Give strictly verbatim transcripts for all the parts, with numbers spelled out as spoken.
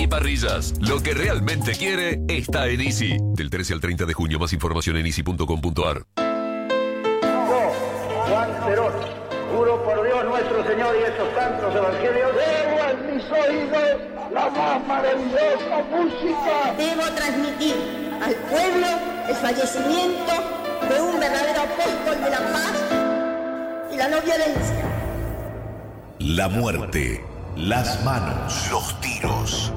Y parrillas. Lo que realmente quiere está en Easy. Del trece al treinta de junio. Más información en easy punto com punto ar. Yo, Juan Perón, juro por Dios nuestro Señor y estos santos evangelios, debo en mis oídos la más maravillosa música. Debo transmitir al pueblo el fallecimiento de un verdadero apóstol de la paz y la no violencia. La muerte, las manos, los tiros.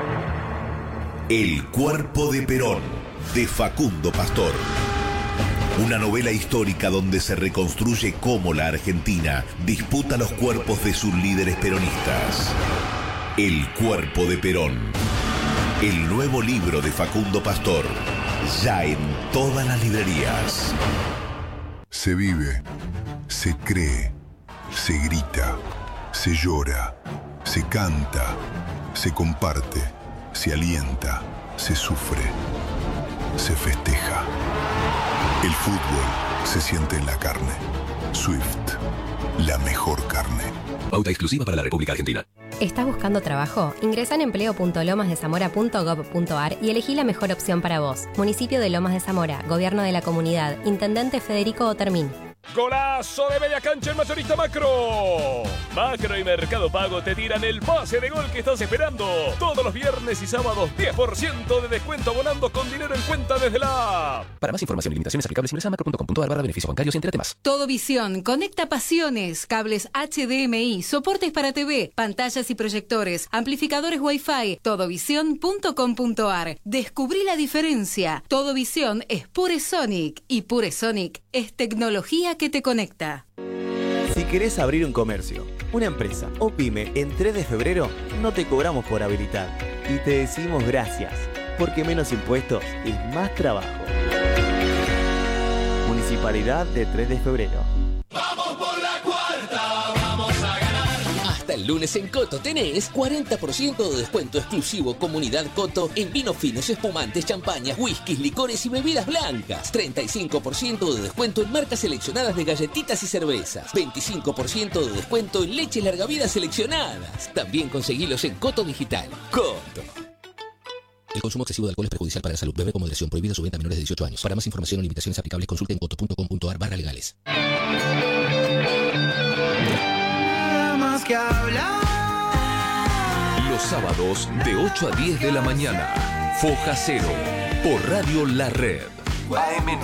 El cuerpo de Perón, de Facundo Pastor. Una novela histórica donde se reconstruye cómo la Argentina disputa los cuerpos de sus líderes peronistas. El cuerpo de Perón. El nuevo libro de Facundo Pastor. Ya en todas las librerías. Se vive, se cree, se grita, se llora, se canta, se comparte, se alienta, se sufre, se festeja. El fútbol se siente en la carne. Swift, la mejor carne. Pauta exclusiva para la República Argentina. ¿Estás buscando trabajo? Ingresa en empleo punto lomas de zamora punto gob punto ar y elegí la mejor opción para vos. Municipio de Lomas de Zamora, Gobierno de la Comunidad, Intendente Federico Otermín. ¡Golazo de media cancha en Mayorista Macro! Macro y Mercado Pago te tiran el pase de gol que estás esperando. Todos los viernes y sábados, diez por ciento de descuento abonando con dinero en cuenta desde la app. Para más información y limitaciones aplicables, ingresa a macro punto com punto ar barra beneficios bancarios y entérate más. Todo Visión conecta pasiones, cables H D M I, soportes para T V, pantallas y proyectores, amplificadores Wi-Fi. todo visión punto com punto ar. Descubrí la diferencia. Todo Visión es Pure Sonic y Pure Sonic es tecnología que te conecta. Si querés abrir un comercio, una empresa o pyme en tres de febrero, no te cobramos por habilitar y te decimos gracias, porque menos impuestos es más trabajo. Municipalidad de tres de febrero. ¡Vamos por la cuarta! ¡Vamos a ganar! Hasta el lunes en Coto tenés cuarenta por ciento de descuento exclusivo Comunidad Coto en vinos finos, espumantes, champañas, whiskies, licores y bebidas blancas. treinta y cinco por ciento de descuento en marcas seleccionadas de galletitas y cervezas. veinticinco por ciento de descuento en leches larga vida seleccionadas. También conseguilos en Coto Digital. Coto. El consumo excesivo de alcohol es perjudicial para la salud. Bebe con moderación. Prohibida su venta a menores de dieciocho años. Para más información o limitaciones aplicables, consulte en coto punto com punto ar barra legales. Que hablar. Los sábados de ocho a diez de la mañana. Foja Cero. Por Radio La Red. A M